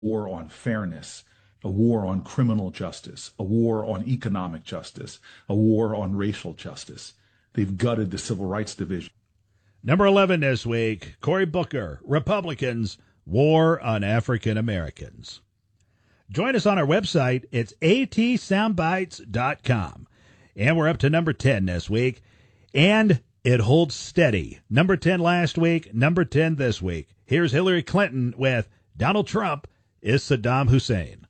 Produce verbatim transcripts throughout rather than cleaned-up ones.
war on fairness, a war on criminal justice, a war on economic justice, a war on racial justice. They've gutted the Civil Rights Division. Number eleven this week, Cory Booker, Republicans, War on African Americans. Join us on our website. It's a t soundbites dot com. And we're up to number ten this week. And it holds steady. Number ten last week, number ten this week. Here's Hillary Clinton with Donald Trump is Saddam Hussein.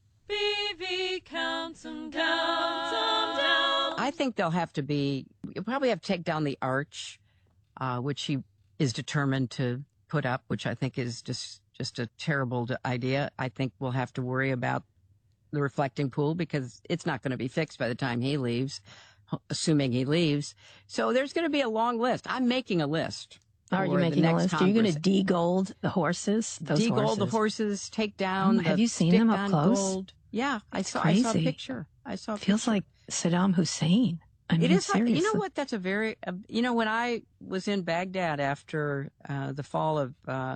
Baby, count them down, some down. I think they'll have to be, you'll probably have to take down the arch, uh, which he is determined to put up, which I think is just, just a terrible idea. I think we'll have to worry about the reflecting pool because it's not going to be fixed by the time he leaves, assuming he leaves. So there's going to be a long list. I'm making a list. Are you making a list? Are you going to de-gold the horses? Those de-gold horses. the horses, take down. Oh, have the you seen them up close? Gold. Yeah, I saw, crazy. I saw a picture. I saw a Feels picture. like Saddam Hussein. I mean, it is. seriously. You know what? That's a very. Uh, you know, when I was in Baghdad after uh, the fall of uh,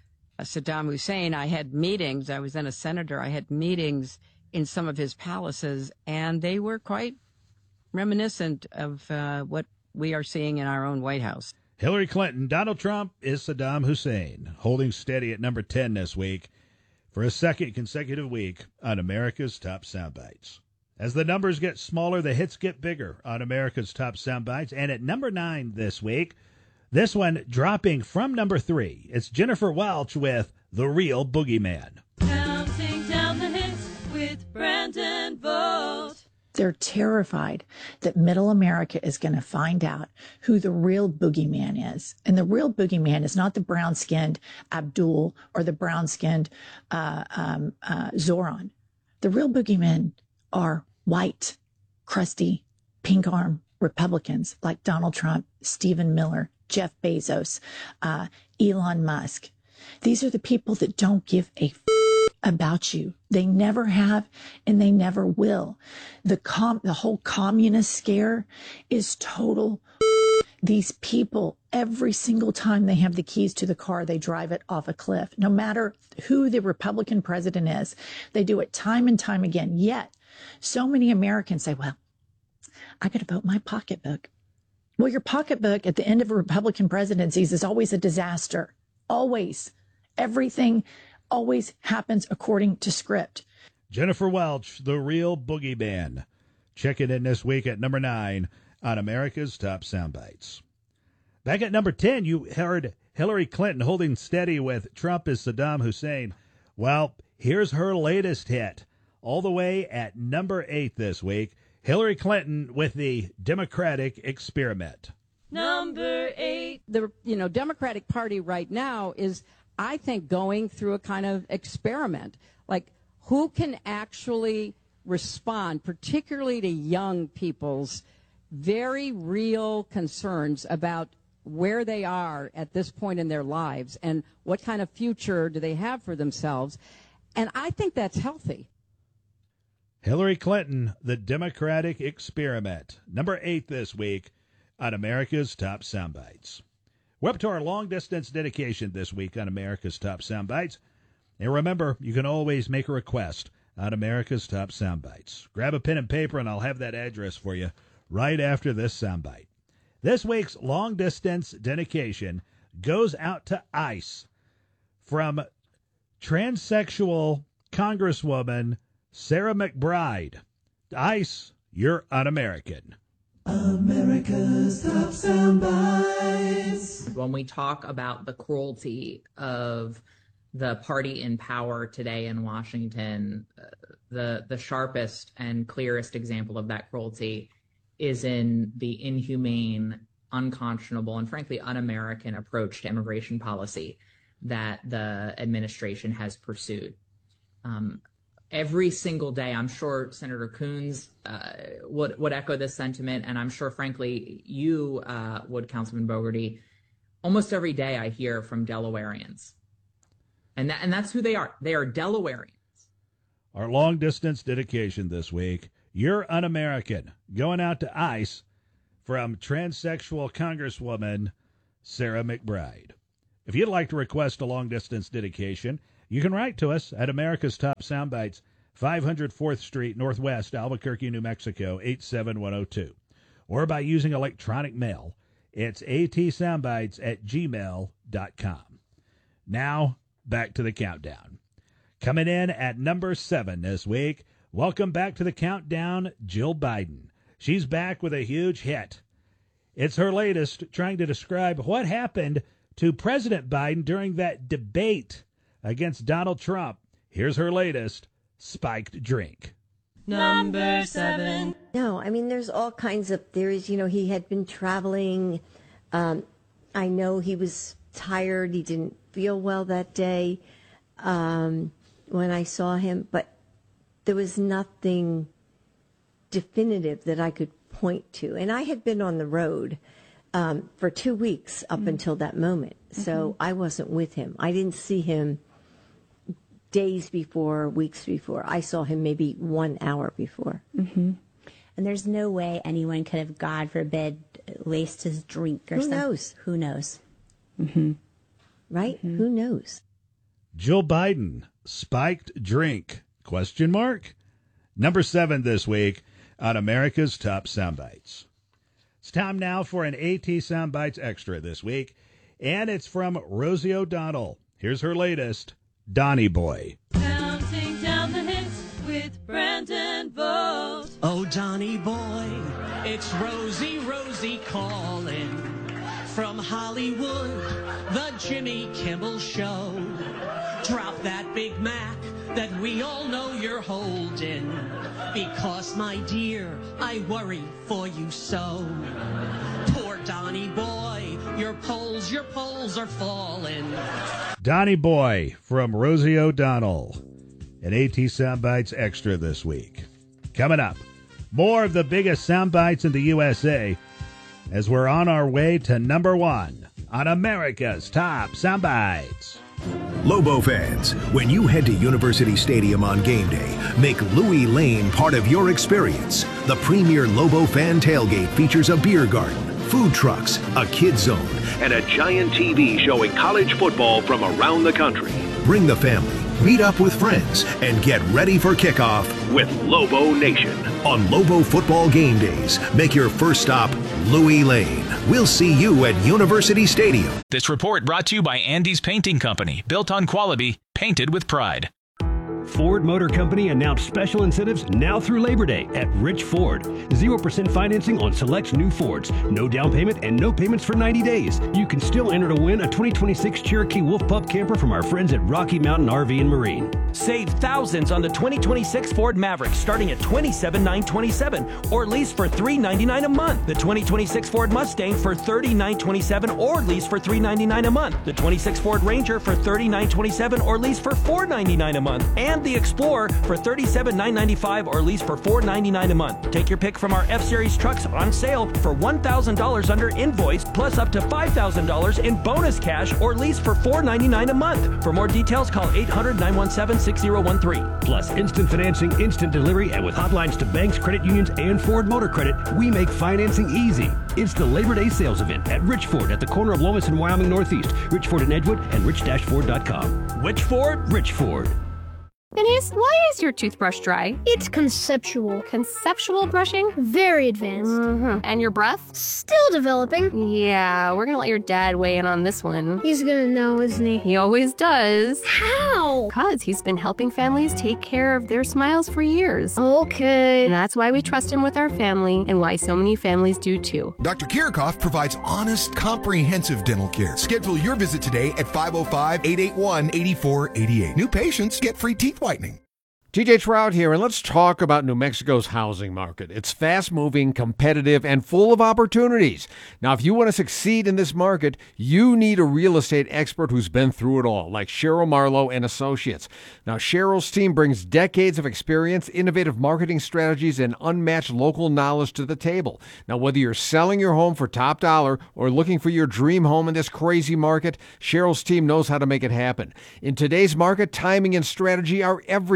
Saddam Hussein, I had meetings. I was then a senator. I had meetings in some of his palaces, and they were quite reminiscent of uh, what we are seeing in our own White House. Hillary Clinton, Donald Trump is Saddam Hussein, holding steady at number ten this week for a second consecutive week on America's Top Soundbites. As the numbers get smaller, the hits get bigger on America's Top Soundbites. And at number nine this week, this one dropping from number three, it's Jennifer Welch with The Real Boogeyman. Counting down the hits with Brandon Vogt. They're terrified that middle America is going to find out who the real boogeyman is. And the real boogeyman is not the brown-skinned Abdul or the brown-skinned uh, um, uh, Zoran. The real boogeymen are white, crusty, pink-arm Republicans like Donald Trump, Stephen Miller, Jeff Bezos, uh, Elon Musk. These are the people that don't give a f- about you. They never have, and they never will. The com- the whole communist scare is total. These people, every single time they have the keys to the car, they drive it off a cliff. No matter who the Republican president is, they do it time and time again. Yet, so many Americans say, well, I got to vote my pocketbook. Well, your pocketbook at the end of a Republican presidencies is always a disaster. Always. Everything always happens according to script. Jennifer Welch, The Real Boogeyman. Check it in this week at number nine on America's Top Soundbites. Back at number ten, you heard Hillary Clinton holding steady with Trump is Saddam Hussein. Well, here's her latest hit. All the way at number eight this week, Hillary Clinton with the Democratic Experiment. Number eight. The you know Democratic Party right now is, I think, going through a kind of experiment. Like, who can actually respond, particularly to young people's very real concerns about where they are at this point in their lives and what kind of future do they have for themselves. And I think that's healthy. Hillary Clinton, the Democratic Experiment. Number eight this week on America's Top Soundbites. We're up to our long-distance dedication this week on America's Top Soundbites. And remember, you can always make a request on America's Top Soundbites. Grab a pen and paper, and I'll have that address for you right after this soundbite. This week's long-distance dedication goes out to ICE from transsexual Congresswoman Sarah McBride. ICE, you're un-American. America's Top Soundbites. When we talk about the cruelty of the party in power today in Washington, uh, the the sharpest and clearest example of that cruelty is in the inhumane, unconscionable, and frankly un-American approach to immigration policy that the administration has pursued. Um, Every single day, I'm sure Senator Coons uh, would, would echo this sentiment, and I'm sure, frankly, you uh, would, Councilman Bogerty. Almost every day I hear from Delawareans, and, that, and that's who they are. They are Delawareans. Our long-distance dedication this week, you're un-American, going out to ICE from transsexual Congresswoman Sarah McBride. If you'd like to request a long-distance dedication, You can write to us at America's Top Soundbites, five hundred fourth Street Northwest, Albuquerque, New Mexico, eight seven one oh two. Or by using electronic mail. It's atsoundbites at gmail dot com. Now, back to the countdown. Coming in at number seven this week, welcome back to the countdown, Jill Biden. She's back with a huge hit. It's her latest, trying to describe what happened to President Biden during that debate against Donald Trump. Here's her latest, Spiked Drink. Number seven. No, I mean, there's all kinds of theories. You know, he had been traveling. Um, I know he was tired. He didn't feel well that day um, when I saw him, but there was nothing definitive that I could point to. And I had been on the road um, for two weeks up mm-hmm. until that moment. So mm-hmm. I wasn't with him. I didn't see him days before, weeks before. I saw him maybe one hour before. Mm-hmm. And there's no way anyone could have, God forbid, laced his drink or Who something. Who knows? Who knows? Mm-hmm. Right? Mm-hmm. Who knows? Jill Biden, spiked drink, question mark? Number seven this week on America's Top Soundbites. It's time now for an AT Soundbites Extra this week, and it's from Rosie O'Donnell. Here's her latest, Donnie Boy. Counting down the hits with Brandon Vogt. Oh, Donnie Boy, it's Rosie, Rosie calling from Hollywood, the Jimmy Kimmel Show. Drop that Big Mac that we all know you're holding, because, my dear, I worry for you so. Poor Donnie Boy, your polls, your polls are falling. Donnie Boy from Rosie O'Donnell. An AT Soundbites Extra this week. Coming up, more of the biggest soundbites in the U S A as we're on our way to number one on America's Top Soundbites. Lobo fans, when you head to University Stadium on game day, make Louis Lane part of your experience. The premier Lobo fan tailgate features a beer garden, food trucks, a kid zone, and a giant T V showing college football from around the country. Bring the family, meet up with friends, and get ready for kickoff with Lobo Nation. On Lobo football game days, make your first stop Louis Lane. We'll see you at University Stadium. This report brought to you by Andy's Painting Company, built on quality, painted with pride. Ford Motor Company announced special incentives now through Labor Day at Rich Ford. zero percent financing on select new Fords. No down payment and no payments for ninety days. You can still enter to win a twenty twenty-six Cherokee Wolf Pup camper from our friends at Rocky Mountain R V and Marine. Save thousands on the twenty twenty-six Ford Maverick starting at twenty-seven thousand nine hundred twenty-seven dollars or lease for three hundred ninety-nine dollars a month. The twenty twenty-six Ford Mustang for thirty thousand nine hundred twenty-seven dollars or lease for three hundred ninety-nine dollars a month. The twenty-six Ford Ranger for thirty thousand nine hundred twenty-seven dollars or lease for four hundred ninety-nine dollars a month. And the Explorer for thirty-seven thousand nine hundred ninety-five dollars or lease for four hundred ninety-nine dollars a month. Take your pick from our F-Series trucks on sale for one thousand dollars under invoice plus up to five thousand dollars in bonus cash or lease for four hundred ninety-nine dollars a month. For more details, call eight hundred, nine one seven, six zero one three. Plus instant financing, instant delivery, and with hotlines to banks, credit unions, and Ford Motor Credit, we make financing easy. It's the Labor Day sales event at Rich Ford at the corner of Lomas and Wyoming Northeast. Rich Ford in Edgewood and rich ford dot com. Which Ford? Rich Ford. Denise, why is your toothbrush dry? It's conceptual. Conceptual brushing? Very advanced. Mm-hmm. And your breath? Still developing. Yeah, we're gonna let your dad weigh in on this one. He's gonna know, isn't he? He always does. How? Because he's been helping families take care of their smiles for years. Okay. And that's why we trust him with our family and why so many families do too. Doctor Kirchhoff provides honest, comprehensive dental care. Schedule your visit today at five oh five, eight eight one, eight four eight eight. New patients get free teeth whitening. T J Trout here, and let's talk about New Mexico's housing market. It's fast-moving, competitive, and full of opportunities. Now, if you want to succeed in this market, you need a real estate expert who's been through it all, like Cheryl Marlowe and Associates. Now, Cheryl's team brings decades of experience, innovative marketing strategies, and unmatched local knowledge to the table. Now, whether you're selling your home for top dollar or looking for your dream home in this crazy market, Cheryl's team knows how to make it happen. In today's market, timing and strategy are everything.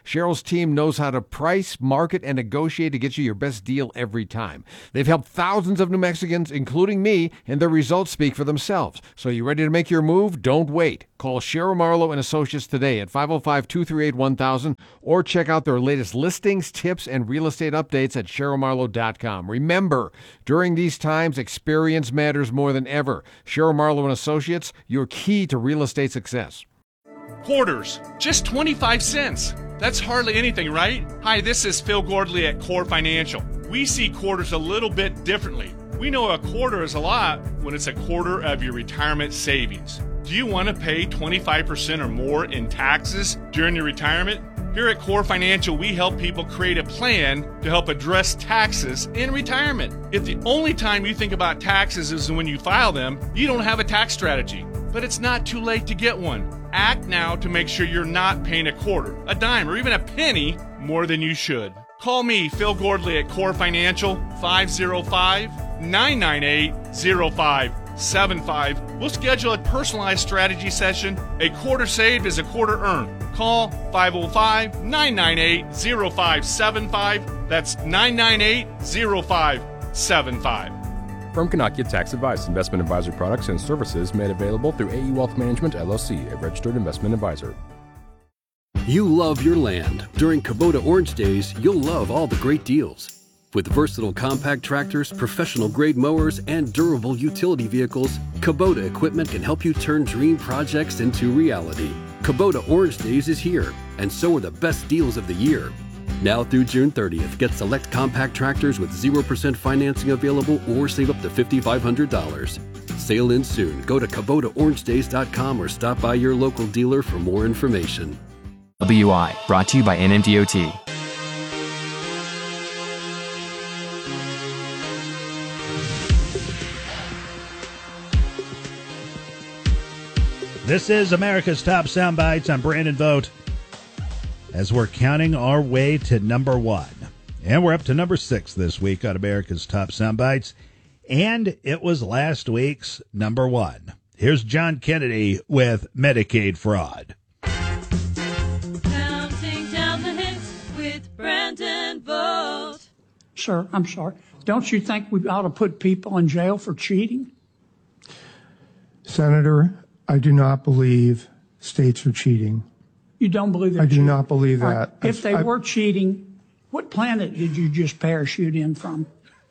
Cheryl's team knows how to price, market, and negotiate to get you your best deal every time. They've helped thousands of New Mexicans, including me, and their results speak for themselves. So you ready to make your move? Don't wait. Call Cheryl Marlowe and Associates today at five oh five, two three eight, one thousand or check out their latest listings, tips, and real estate updates at cheryl marlowe dot com. Remember, during these times, experience matters more than ever. Cheryl Marlowe and Associates, your key to real estate success. Quarters, just twenty-five cents. That's hardly anything, right? Hi, this is Phil Gordley at Core Financial. We see quarters a little bit differently. We know a quarter is a lot when it's a quarter of your retirement savings. Do you want to pay twenty-five percent or more in taxes during your retirement? Here at Core Financial, we help people create a plan to help address taxes in retirement. If the only time you think about taxes is when you file them, you don't have a tax strategy. But it's not too late to get one. Act now to make sure you're not paying a quarter, a dime, or even a penny more than you should. Call me, Phil Gordley at Core Financial, five oh five, nine nine eight, oh five seven five. We'll schedule a personalized strategy session. A quarter saved is a quarter earned. Call five oh five, nine nine eight, oh five seven five. That's nine nine eight, oh five seven five. Firm cannot give tax advice. Investment advisory products and services made available through A E Wealth Management, L L C, a registered investment advisor. You love your land. During Kubota Orange Days, you'll love all the great deals. With versatile compact tractors, professional-grade mowers, and durable utility vehicles, Kubota equipment can help you turn dream projects into reality. Kubota Orange Days is here, and so are the best deals of the year. Now through June thirtieth, get select compact tractors with zero percent financing available or save up to five thousand five hundred dollars. Sale ends soon. Go to Kubota Orange Days dot com or stop by your local dealer for more information. W I, brought to you by N M D O T. This is America's Top Soundbites. I'm Brandon Vogt. As we're counting our way to number one. And we're up to number six this week on America's Top Soundbites. And it was last week's number one. Here's John Kennedy with Medicaid Fraud. Counting down the hits with Brandon Vogt. Sir, I'm sorry. Don't you think we ought to put people in jail for cheating? Senator, I do not believe states are cheating. You don't believe they're I do cheating? not believe All that. right. If they I, were cheating, what planet did you just parachute in from?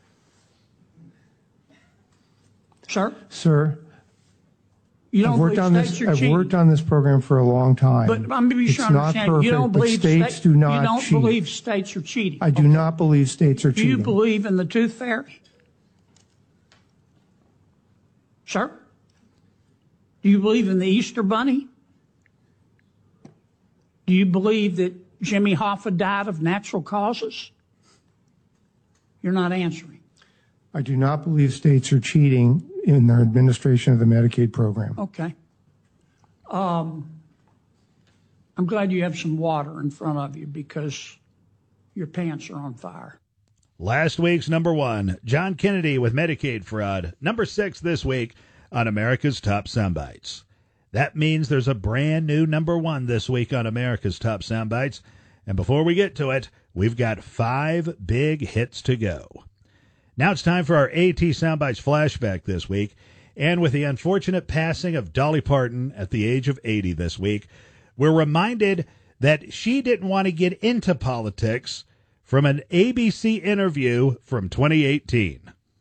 Sir? Sir, You don't I've worked believe on states this. are I've cheating? worked on this program for a long time. But I'm be it's sure to not understand. perfect, You don't but believe states state- do not You don't cheat. believe states are cheating. I do not believe states are Do cheating. you believe in the tooth fairy? Sir? Do you believe in the Easter Bunny? Do you believe that Jimmy Hoffa died of natural causes? You're not answering. I do not believe states are cheating in their administration of the Medicaid program. Okay. Um, I'm glad you have some water in front of you because your pants are on fire. Last week's number one, John Kennedy with Medicaid Fraud. Number six this week on America's Top Soundbites. That means there's a brand new number one this week on America's Top Soundbites. And before we get to it, we've got five big hits to go. Now it's time for our AT Soundbites flashback this week. And with the unfortunate passing of Dolly Parton at the age of eighty this week, we're reminded that she didn't want to get into politics from an A B C interview from twenty eighteen.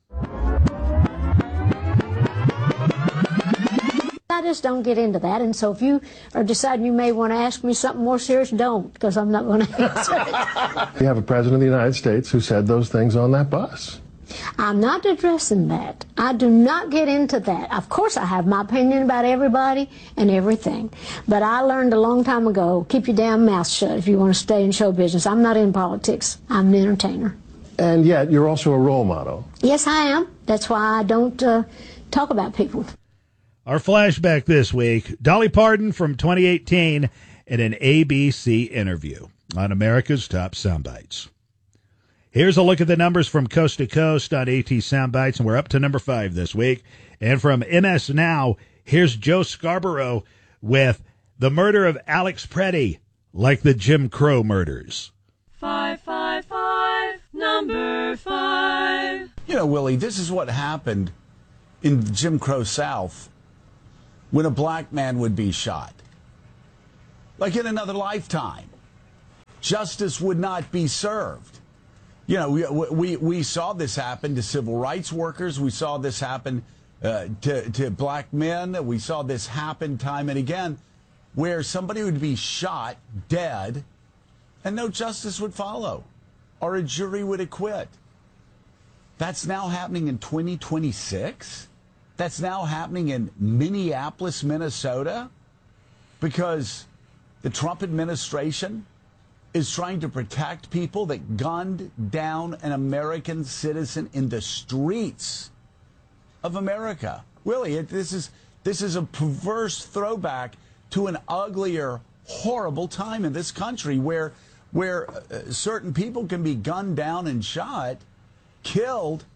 I just don't get into that, and so if you are deciding you may want to ask me something more serious, don't, because I'm not going to answer it. We have a president of the United States who said those things on that bus. I'm not addressing that. I do not get into that. Of course, I have my opinion about everybody and everything, but I learned a long time ago, keep your damn mouth shut if you want to stay in show business. I'm not in politics. I'm an entertainer. And yet, you're also a role model. Yes, I am. That's why I don't uh, talk about people. Our flashback this week, Dolly Parton from twenty eighteen in an A B C interview on America's Top Soundbites. Here's a look at the numbers from coast to coast on AT Soundbites, and we're up to number five this week. And from M S Now, here's Joe Scarborough with The Murder of Alex Preddy. like the Jim Crow murders. Five, five, five, number five. You know, Willie, this is what happened in Jim Crow South when a black man would be shot. Like in another lifetime. Justice would not be served. You know, we, we, we saw this happen to civil rights workers. We saw this happen uh, to, to black men. We saw this happen time and again where somebody would be shot dead and no justice would follow or a jury would acquit. That's now happening in twenty twenty-six. That's now happening in Minneapolis, Minnesota, because the Trump administration is trying to protect people that gunned down an American citizen in the streets of America. Really, it, this is this is a perverse throwback to an uglier, horrible time in this country where where uh, certain people can be gunned down and shot, killed,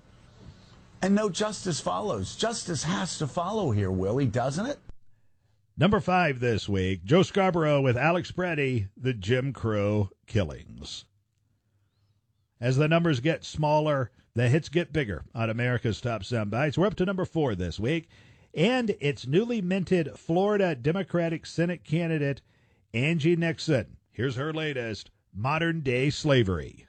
and no justice follows. Justice has to follow here, Willie, doesn't it? Number five this week, Joe Scarborough with Alex Preddy, the Jim Crow killings. As the numbers get smaller, the hits get bigger on America's Top Soundbites. We're up to number four this week, and it's newly minted Florida Democratic Senate candidate Angie Nixon. Here's her latest, Modern Day Slavery.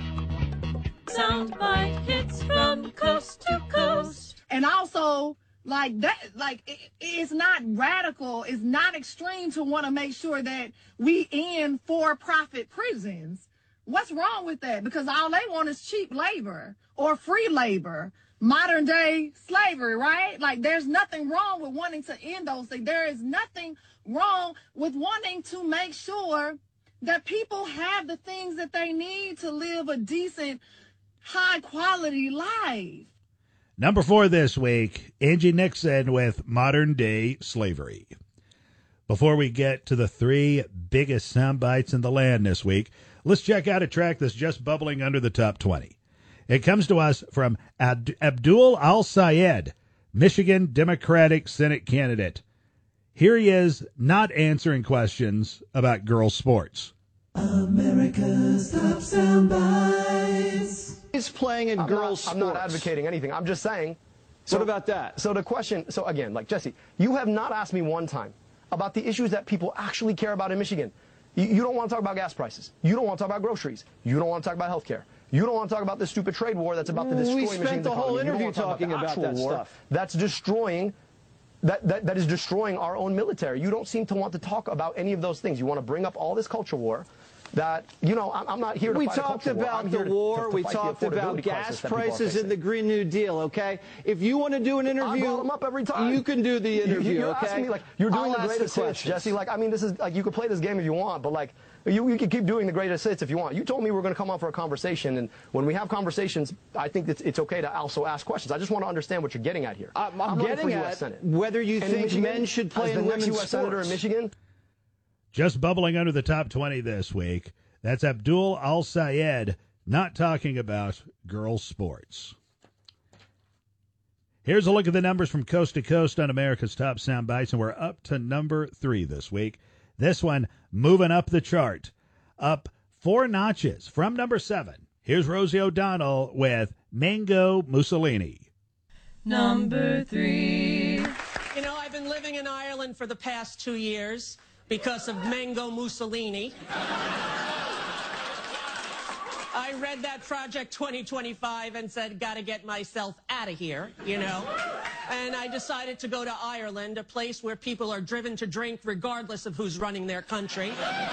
Soundbite hits from coast to coast. And also, like that, like it, it's not radical, it's not extreme to want to make sure that we end for-profit prisons. What's wrong with that? Because all they want is cheap labor or free labor, modern day slavery, right? Like there's nothing wrong with wanting to end those things. There is nothing wrong with wanting to make sure that people have the things that they need to live a decent, high quality life. Number four this week, Angie Nixon with Modern Day Slavery. Before we get to the three biggest sound bites in the land this week, let's check out a track that's just bubbling under the top twenty. It comes to us from Ab- Abdul Al-Sayed, Michigan Democratic Senate candidate. Here he is not answering questions about girls' sports. America's Top Soundbites. He's playing in I'm girls' not, sports. I'm not advocating anything. I'm just saying. So, what about that? So the question, so again, like Jesse, you have not asked me one time about the issues that people actually care about in Michigan. You, you don't want to talk about gas prices. You don't want to talk about groceries. You don't want to talk about health care. You don't want to talk about the stupid trade war that's about to destroy we Michigan's spent the whole economy. interview talking about, about, the that war stuff. That's destroying, that, that, that is destroying our own military. You don't seem to want to talk about any of those things. You want to bring up all this culture war. That, you know, I'm, I'm not here to we fight a talked culture war. about I'm the here to- war. to- to we fight the talked about affordability gas crisis that people are prices facing. and the Green New Deal. Okay, if you want to do an interview, I brought them up every time. You can do the You- interview. You're okay, asking me like you're doing I'll the ask greatest hits, questions. Jesse. Like I mean, this is like you could play this game if you want, but like you, you can keep doing the greatest hits if you want. You told me we we're going to come on for a conversation, and when we have conversations, I think it's, it's okay to also ask questions. I just want to understand what you're getting at here. I'm, I'm I'm running getting for U S at Senate. whether you And in think Michigan, men should play as in the next women's U S senator in sports. Michigan. Just bubbling under the top twenty this week, that's Abdul Al-Sayed not talking about girls' sports. Here's a look at the numbers from coast to coast on America's Top Soundbites, and we're up to number three this week. This one moving up the chart, up four notches from number seven. Here's Rosie O'Donnell with Mango Mussolini. Number three. You know, I've been living in Ireland for the past two years because of Mango Mussolini. I read that Project twenty twenty-five and said, gotta get myself out of here, you know? And I decided to go to Ireland, a place where people are driven to drink regardless of who's running their country.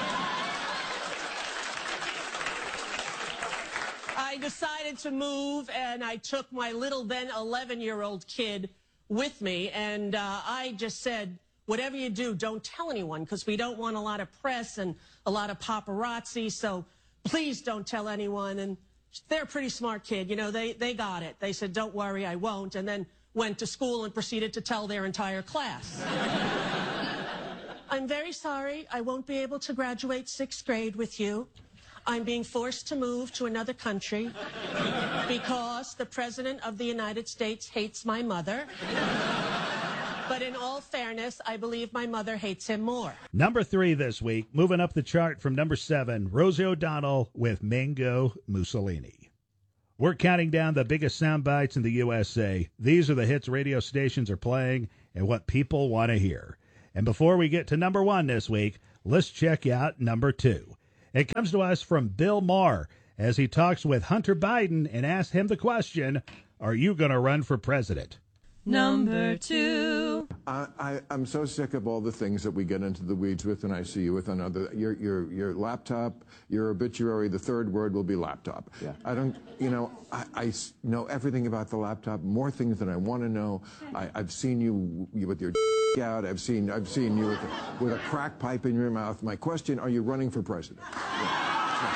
I decided to move, and I took my little then eleven-year-old kid with me, and uh, I just said, whatever you do, don't tell anyone, because we don't want a lot of press and a lot of paparazzi, so please don't tell anyone. And they're a pretty smart kid, you know, they, they got it. They said, don't worry, I won't, and then went to school and proceeded to tell their entire class. I'm very sorry, I won't be able to graduate sixth grade with you. I'm being forced to move to another country because the President of the United States hates my mother. But in all fairness, I believe my mother hates him more. Number three this week, moving up the chart from number seven, Rosie O'Donnell with Mango Mussolini. We're counting down the biggest sound bites in the U S A. These are the hits radio stations are playing and what people want to hear. And before we get to number one this week, let's check out number two. It comes to us from Bill Maher as he talks with Hunter Biden and asks him the question, are you going to run for president? Number two. I, I, I'm so sick of all the things that we get into the weeds with, and I see you with another. Your, your, your laptop, your obituary, the third word will be laptop. Yeah. I don't, you know, I, I s- know everything about the laptop, more things than I want to know. I, I've seen you, you with your out. I've seen, I've seen you with a, with a crack pipe in your mouth. My question, are you running for president? Yeah.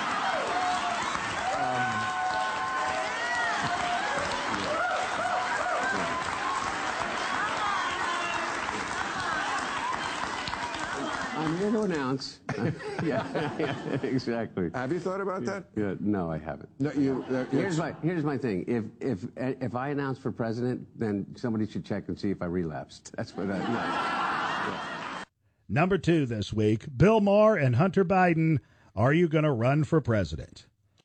I'm here to announce. yeah, yeah, exactly. Have you thought about that? Yeah, no, I haven't. No, you. Uh, here's my here's my thing. If if if I announce for president, then somebody should check and see if I relapsed. That's what I. Yeah. Yeah. Number two this week, Bill Maher and Hunter Biden. Are you going to run for president?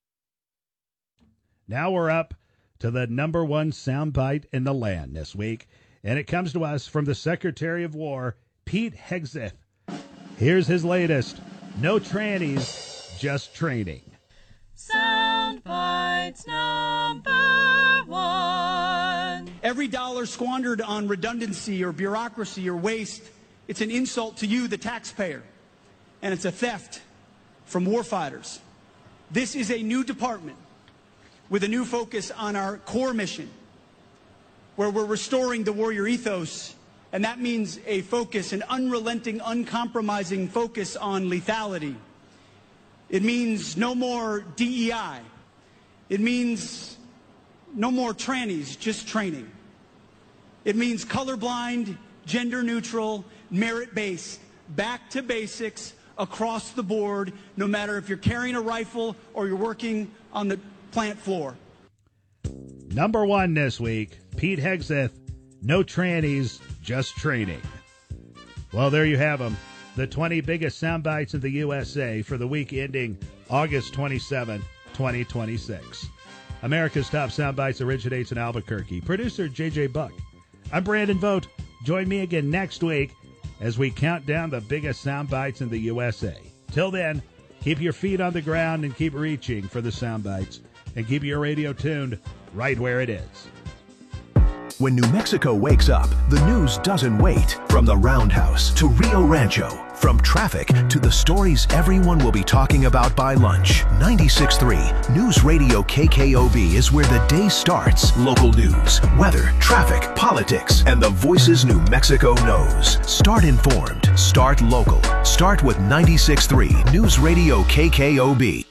Now we're up to the number one soundbite in the land this week, and it comes to us from the Secretary of War, Pete Hegseth. Here's his latest. No trannies, just training. Sound bites number one. Every dollar squandered on redundancy or bureaucracy or waste, it's an insult to you, the taxpayer. And it's a theft from warfighters. This is a new department with a new focus on our core mission, where we're restoring the warrior ethos. And that means a focus, an unrelenting, uncompromising focus on lethality. It means no more D E I. It means no more trannies, just training. It means colorblind, gender neutral, merit-based, back to basics, across the board, no matter if you're carrying a rifle or you're working on the plant floor. Number one this week, Pete Hegseth, no trannies, just training. Well, there you have them, the twenty biggest sound bites in the U S A for the week ending August twenty-seventh, twenty twenty-six. America's Top Sound Bites originates in Albuquerque. Producer J J Buck. I'm Brandon Vogt. Join me again next week as we count down the biggest sound bites in the U S A. Till then, keep your feet on the ground and keep reaching for the sound bites. And keep your radio tuned right where it is. When New Mexico wakes up, the news doesn't wait. From the Roundhouse to Rio Rancho, from traffic to the stories everyone will be talking about by lunch. ninety-six point three News Radio K K O B is where the day starts. Local news, weather, traffic, politics, and the voices New Mexico knows. Start informed. Start local. Start with ninety-six point three News Radio K K O B.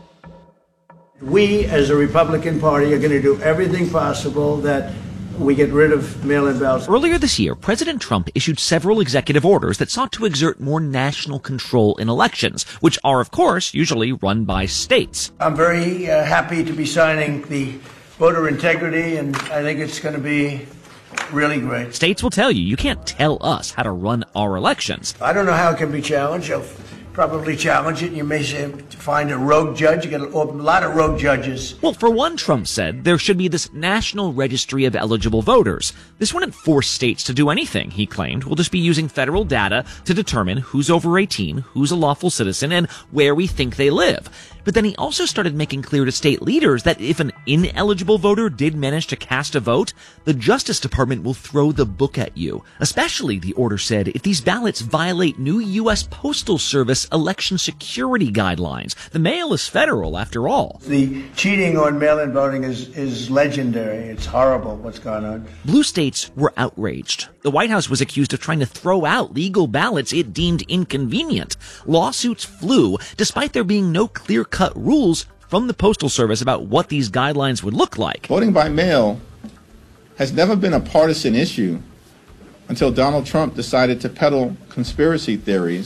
We, as a Republican Party, are going to do everything possible that we get rid of mail-in ballots. Earlier this year, President Trump issued several executive orders that sought to exert more national control in elections, which are, of course, usually run by states. I'm very uh, happy to be signing the voter integrity, and I think it's going to be really great. States will tell you, you can't tell us how to run our elections. I don't know how it can be challenged. I'll probably challenge it. You may say, find a rogue judge. You get a lot of rogue judges. Well, for one, Trump said there should be this national registry of eligible voters. This wouldn't force states to do anything, he claimed. We'll just be using federal data to determine who's over eighteen, who's a lawful citizen, and where we think they live. But then he also started making clear to state leaders that if an ineligible voter did manage to cast a vote, the Justice Department will throw the book at you. Especially, the order said, if these ballots violate new U S Postal Service election security guidelines. The mail is federal, after all. The cheating on mail-in voting is, is legendary. It's horrible what's gone on. Blue states were outraged. The White House was accused of trying to throw out legal ballots it deemed inconvenient. Lawsuits flew, despite there being no clear-cut rules from the Postal Service about what these guidelines would look like. Voting by mail has never been a partisan issue until Donald Trump decided to peddle conspiracy theories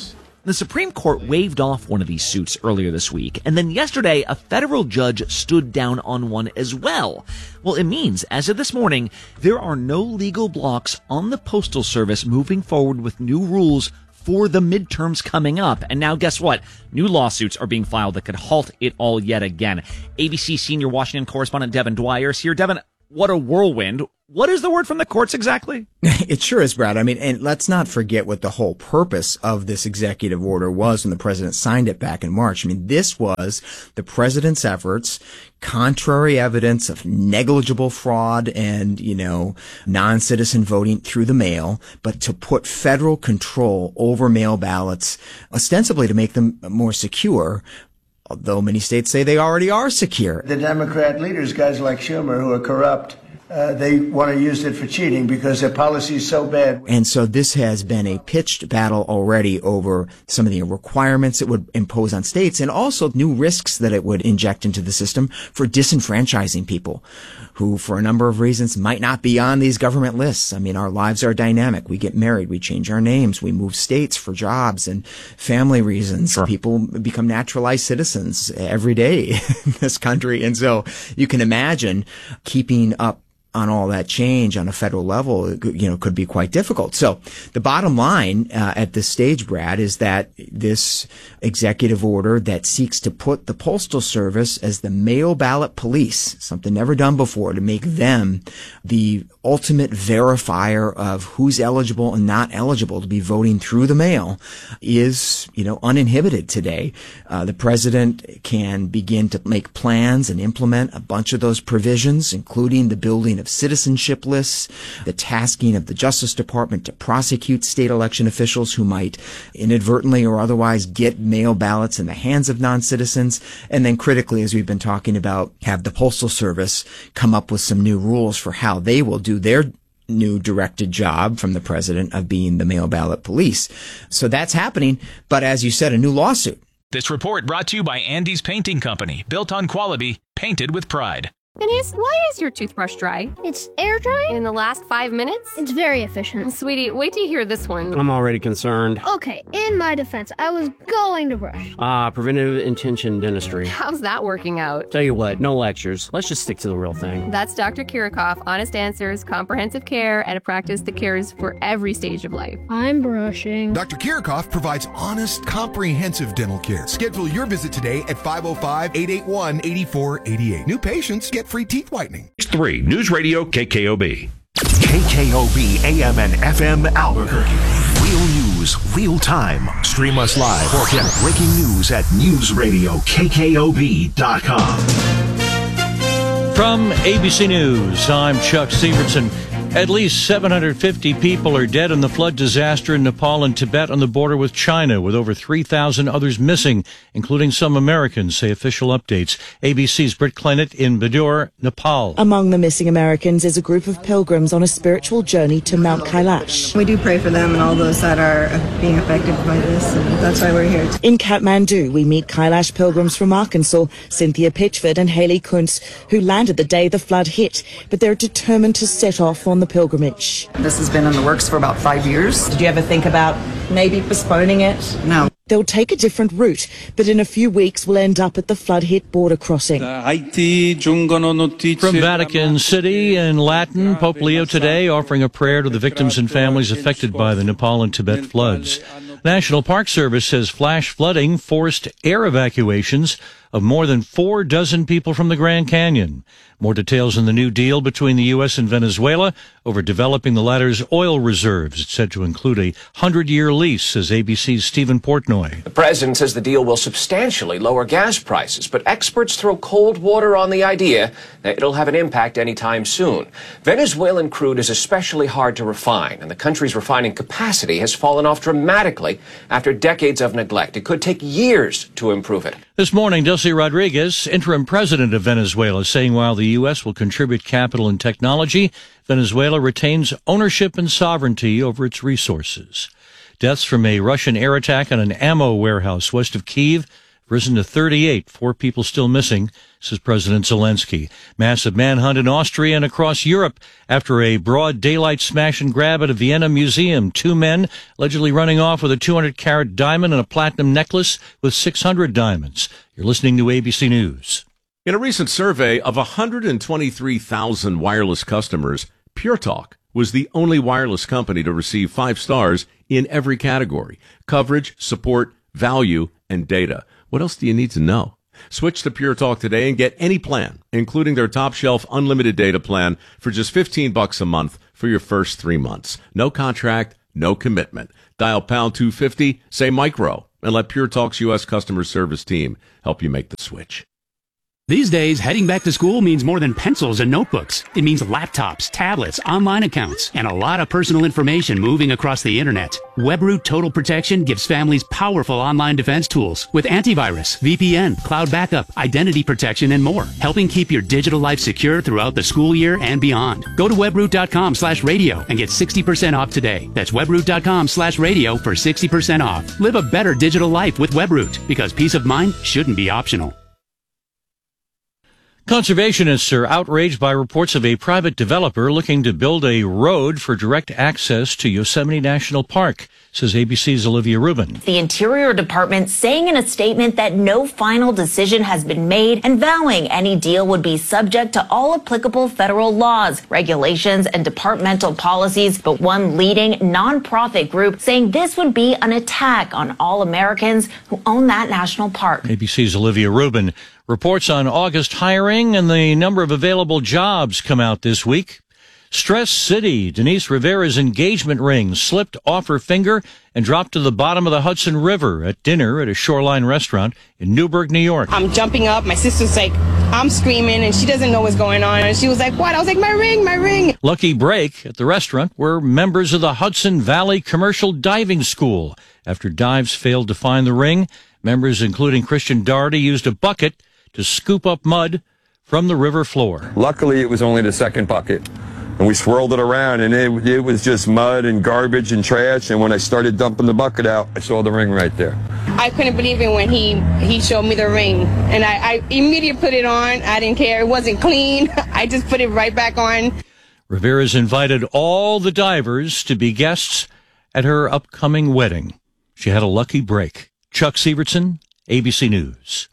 The Supreme Court waived off one of these suits earlier this week, and then yesterday a federal judge stood down on one as well. Well, it means, as of this morning, there are no legal blocks on the Postal Service moving forward with new rules for the midterms coming up. And now guess what? New lawsuits are being filed that could halt it all yet again. A B C senior Washington correspondent Devin Dwyer is here. Devin, what a whirlwind. What is the word from the courts exactly? It sure is, Brad. I mean, and let's not forget what the whole purpose of this executive order was when the president signed it back in March. I mean, this was the president's efforts, contrary evidence of negligible fraud and, you know, non-citizen voting through the mail, but to put federal control over mail ballots, ostensibly to make them more secure, although many states say they already are secure. The Democrat leaders, guys like Schumer, who are corrupt, Uh, they want to use it for cheating because their policy is so bad. And so this has been a pitched battle already over some of the requirements it would impose on states and also new risks that it would inject into the system for disenfranchising people who, for a number of reasons, might not be on these government lists. I mean, our lives are dynamic. We get married. We change our names. We move states for jobs and family reasons. Sure. People become naturalized citizens every day in this country. And so you can imagine keeping up on all that change on a federal level, you know, could be quite difficult. So the bottom line uh, at this stage, Brad, is that this executive order that seeks to put the Postal Service as the mail ballot police, something never done before, to make them the ultimate verifier of who's eligible and not eligible to be voting through the mail, is, you know, uninhibited today. Uh, the president can begin to make plans and implement a bunch of those provisions, including the building of citizenship lists, the tasking of the Justice Department to prosecute state election officials who might inadvertently or otherwise get mail ballots in the hands of non-citizens, and then critically, as we've been talking about, have the Postal Service come up with some new rules for how they will do their new directed job from the president of being the mail ballot police. So that's happening, but as you said, a new lawsuit. This report brought to you by Andy's Painting Company, built on quality, painted with pride. Denise, why is your toothbrush dry? It's air dry? In the last five minutes? It's very efficient. Sweetie, wait till you hear this one. I'm already concerned. Okay, in my defense, I was going to brush. Ah, uh, preventive intention dentistry. How's that working out? Tell you what, no lectures. Let's just stick to the real thing. That's Doctor Kirikoff, honest answers, comprehensive care, and a practice that cares for every stage of life. I'm brushing. Doctor Kirikoff provides honest, comprehensive dental care. Schedule your visit today at five oh five, eight eight one, eight four eight eight. New patients get free teeth whitening. three News Radio K K O B. K K O B A M and F M Albuquerque. Real news, real time. Stream us live or get breaking news at news radio K K O B dot com. From A B C News, I'm Chuck Severson. At least seven hundred fifty people are dead in the flood disaster in Nepal and Tibet on the border with China, with over three thousand others missing, including some Americans, say official updates. A B C's Britt Clennett in Badur, Nepal. Among the missing Americans is a group of pilgrims on a spiritual journey to Mount Kailash. We do pray for them and all those that are being affected by this, and that's why we're here. In Kathmandu, we meet Kailash pilgrims from Arkansas, Cynthia Pitchford and Haley Kuntz, who landed the day the flood hit, but they're determined to set off on the pilgrimage. This has been in the works for about five years. Did you ever think about maybe postponing it? No. They'll take a different route, but in a few weeks will end up at the flood-hit border crossing. From Vatican City in Latin, Pope Leo today offering a prayer to the victims and families affected by the Nepal and Tibet floods. National Park Service says flash flooding forced air evacuations of more than four dozen people from the Grand Canyon. More details in the new deal between the U S and Venezuela over developing the latter's oil reserves. It's said to include a hundred-year lease, says A B C's Stephen Portnoy. The president says the deal will substantially lower gas prices, but experts throw cold water on the idea that it'll have an impact anytime soon. Venezuelan crude is especially hard to refine, and the country's refining capacity has fallen off dramatically after decades of neglect. It could take years to improve it. This morning, Delcy Rodriguez, interim president of Venezuela, saying while the U S will contribute capital and technology, Venezuela retains ownership and sovereignty over its resources. Deaths from a Russian air attack on an ammo warehouse west of Kyiv. risen to thirty-eight. Four people still missing, says President Zelensky. Massive manhunt in Austria and across Europe after a broad daylight smash and grab at a Vienna museum. Two men allegedly running off with a two hundred carat diamond and a platinum necklace with six hundred diamonds. You're listening to A B C News. In a recent survey of one hundred twenty-three thousand wireless customers, Pure Talk was the only wireless company to receive five stars in every category: coverage, support, value, and data. What else do you need to know? Switch to Pure Talk today and get any plan, including their top shelf unlimited data plan, for just fifteen bucks a month for your first three months. No contract, no commitment. Dial pound two fifty, say micro, and let Pure Talk's U S customer service team help you make the switch. These days, heading back to school means more than pencils and notebooks. It means laptops, tablets, online accounts, and a lot of personal information moving across the internet. WebRoot Total Protection gives families powerful online defense tools with antivirus, V P N, cloud backup, identity protection, and more, helping keep your digital life secure throughout the school year and beyond. Go to webroot.com slash radio and get sixty percent off today. That's webroot.com slash radio for sixty percent off. Live a better digital life with WebRoot, because peace of mind shouldn't be optional. Conservationists are outraged by reports of a private developer looking to build a road for direct access to Yosemite National Park, says A B C's Olivia Rubin. The Interior Department saying in a statement that no final decision has been made and vowing any deal would be subject to all applicable federal laws, regulations, and departmental policies, but one leading nonprofit group saying this would be an attack on all Americans who own that national park. A B C's Olivia Rubin. Reports on August hiring and the number of available jobs come out this week. Stress City, Denise Rivera's engagement ring slipped off her finger and dropped to the bottom of the Hudson River at dinner at a Shoreline restaurant in Newburgh, New York. I'm jumping up. My sister's like, I'm screaming, and she doesn't know what's going on. And she was like, what? I was like, my ring, my ring. Lucky break at the restaurant were members of the Hudson Valley Commercial Diving School. After dives failed to find the ring, members including Christian Doherty used a bucket to scoop up mud from the river floor. Luckily, it was only the second bucket, and we swirled it around, and it, it was just mud and garbage and trash, and when I started dumping the bucket out, I saw the ring right there. I couldn't believe it when he, he showed me the ring, and I, I immediately put it on. I didn't care. It wasn't clean. I just put it right back on. Rivera's invited all the divers to be guests at her upcoming wedding. She had a lucky break. Chuck Sievertson, A B C News.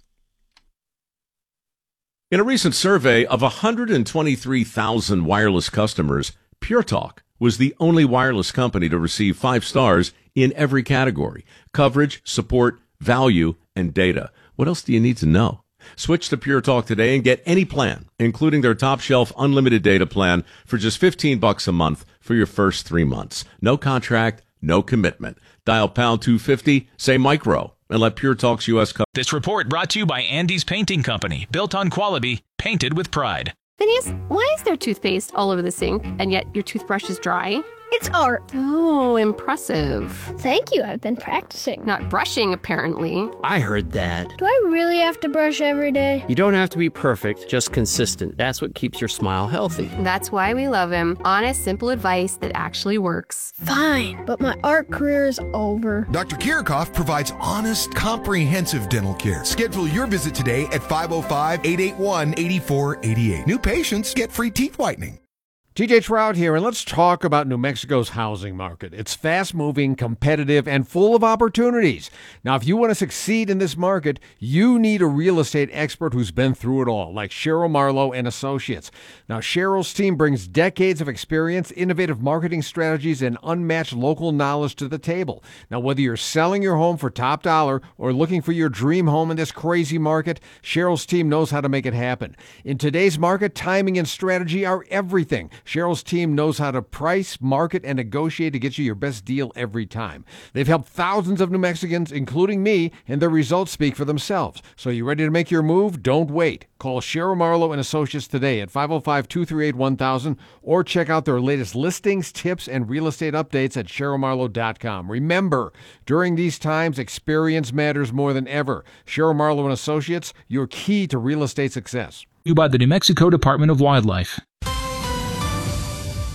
In a recent survey of one hundred twenty-three thousand wireless customers, Pure Talk was the only wireless company to receive five stars in every category: coverage, support, value, and data. What else do you need to know? Switch to Pure Talk today and get any plan, including their top shelf unlimited data plan, for just fifteen bucks a month for your first three months. No contract, no commitment. Dial pound two fifty, say micro, and let Pure Talk's U S co- This report brought to you by Andy's Painting Company, built on quality, painted with pride. Phineas, why is there toothpaste all over the sink, and yet your toothbrush is dry? It's art. Oh, impressive. Thank you, I've been practicing. Not brushing, apparently. I heard that. Do I really have to brush every day? You don't have to be perfect, just consistent. That's what keeps your smile healthy. That's why we love him. Honest, simple advice that actually works. Fine, but my art career is over. Doctor Kirikoff provides honest, comprehensive dental care. Schedule your visit today at five oh five, eight eight one, eight four eight eight. New patients get free teeth whitening. T J Trout here, and let's talk about New Mexico's housing market. It's fast-moving, competitive, and full of opportunities. Now, if you want to succeed in this market, you need a real estate expert who's been through it all, like Cheryl Marlowe and Associates. Now, Cheryl's team brings decades of experience, innovative marketing strategies, and unmatched local knowledge to the table. Now, whether you're selling your home for top dollar or looking for your dream home in this crazy market, Cheryl's team knows how to make it happen. In today's market, timing and strategy are everything. Cheryl's team knows how to price, market, and negotiate to get you your best deal every time. They've helped thousands of New Mexicans, including me, and their results speak for themselves. So you ready to make your move? Don't wait. Call Cheryl Marlowe and Associates today at five oh five, two three eight, one thousand or check out their latest listings, tips, and real estate updates at cheryl marlowe dot com. Remember, during these times, experience matters more than ever. Cheryl Marlowe and Associates, your key to real estate success. You by the New Mexico Department of Wildlife.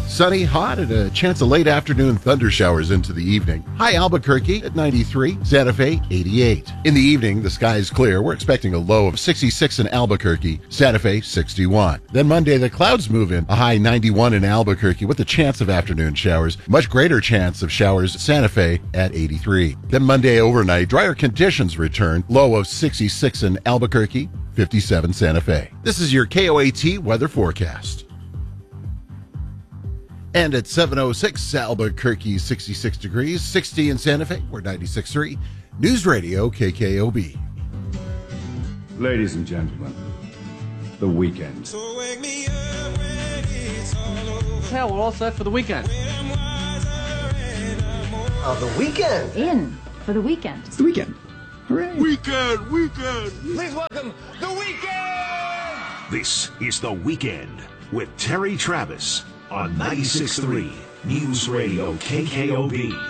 Sunny, hot, and a chance of late afternoon thunder showers into the evening. High Albuquerque at ninety-three, Santa Fe eighty-eight. In the evening, the sky is clear. We're expecting a low of sixty-six in Albuquerque, Santa Fe sixty-one. Then Monday, the clouds move in. A high ninety-one in Albuquerque with a chance of afternoon showers. Much greater chance of showers, Santa Fe at eighty-three. Then Monday overnight, drier conditions return. Low of sixty-six in Albuquerque, fifty-seven Santa Fe. This is your K O A T weather forecast. And at seven oh six, Albuquerque, sixty-six degrees, sixty in Santa Fe, we're ninety-six point three. News Radio, K K O B. Ladies and gentlemen, the weekend. Hell, we're all set for the weekend. Uh, the weekend. In for the weekend. It's the weekend. Hooray. Weekend, weekend. Please welcome The Weekend! This is The Weekend with Terry Travis on ninety-six point three News Radio K K O B.